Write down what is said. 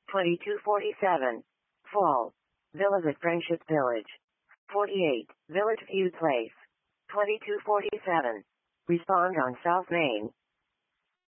2247. Fall. Villas at Friendship Village. 48. Village View Place. 2247. Respond on South Main.